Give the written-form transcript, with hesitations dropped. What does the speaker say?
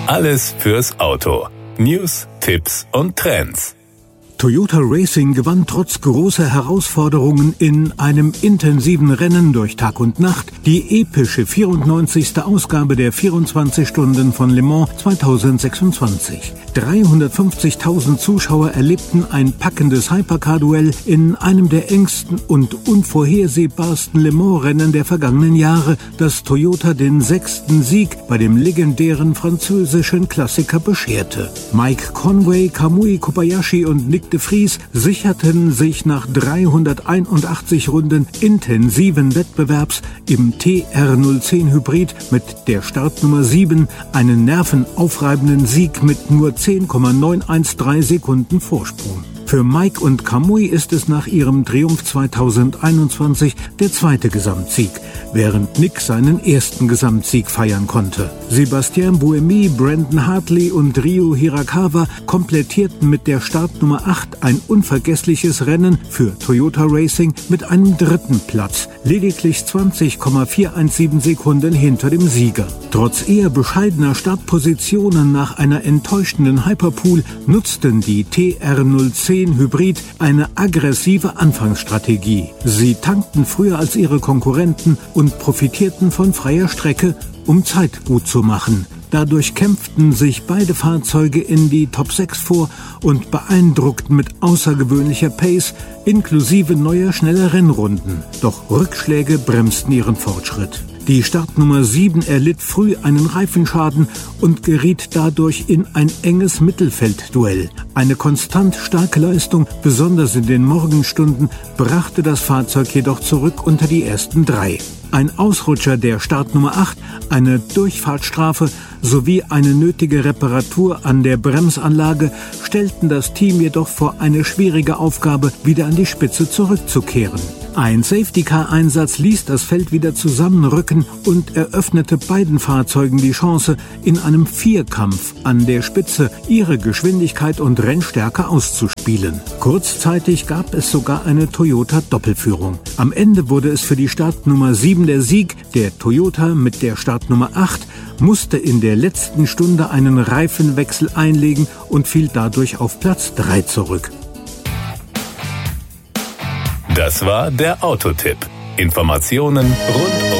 Alles fürs Auto. News, Tipps und Trends. Toyota Racing gewann trotz großer Herausforderungen in einem intensiven Rennen durch Tag und Nacht die epische 94. Ausgabe der 24 Stunden von Le Mans 2026. 350.000 Zuschauer erlebten ein packendes Hypercar-Duell in einem der engsten und unvorhersehbarsten Le Mans-Rennen der vergangenen Jahre, das Toyota den 6. Sieg bei dem legendären französischen Klassiker bescherte. Mike Conway, Kamui Kobayashi und Nick de Vries sicherten sich nach 381 Runden intensiven Wettbewerbs im TR010 Hybrid mit der Startnummer 7 einen nervenaufreibenden Sieg mit nur 10,913 Sekunden Vorsprung. Für Mike und Kamui ist es nach ihrem Triumph 2021 der zweite Gesamtsieg, während Nick seinen ersten Gesamtsieg feiern konnte. Sébastien Buemi, Brandon Hartley und Ryu Hirakawa komplettierten mit der Startnummer 8 ein unvergessliches Rennen für Toyota Racing mit einem dritten Platz, lediglich 20,417 Sekunden hinter dem Sieger. Trotz eher bescheidener Startpositionen nach einer enttäuschenden Hyperpool nutzten die TR010 Hybrid eine aggressive Anfangsstrategie. Sie tankten früher als ihre Konkurrenten und profitierten von freier Strecke, um Zeit gut zu machen. Dadurch kämpften sich beide Fahrzeuge in die Top 6 vor und beeindruckten mit außergewöhnlicher Pace inklusive neuer schneller Rennrunden. Doch Rückschläge bremsten ihren Fortschritt. Die Startnummer 7 erlitt früh einen Reifenschaden und geriet dadurch in ein enges Mittelfeldduell. Eine konstant starke Leistung, besonders in den Morgenstunden, brachte das Fahrzeug jedoch zurück unter die ersten 3. Ein Ausrutscher der Startnummer 8, eine Durchfahrtsstrafe sowie eine nötige Reparatur an der Bremsanlage stellten das Team jedoch vor eine schwierige Aufgabe, wieder an die Spitze zurückzukehren. Ein Safety-Car-Einsatz ließ das Feld wieder zusammenrücken und eröffnete beiden Fahrzeugen die Chance, in einem Vierkampf an der Spitze ihre Geschwindigkeit und Rennstärke auszuspielen. Kurzzeitig gab es sogar eine Toyota-Doppelführung. Am Ende wurde es für die Startnummer 7 der Sieg. Der Toyota mit der Startnummer 8 musste in der letzten Stunde einen Reifenwechsel einlegen und fiel dadurch auf Platz 3 zurück. Das war der Autotipp. Informationen rund um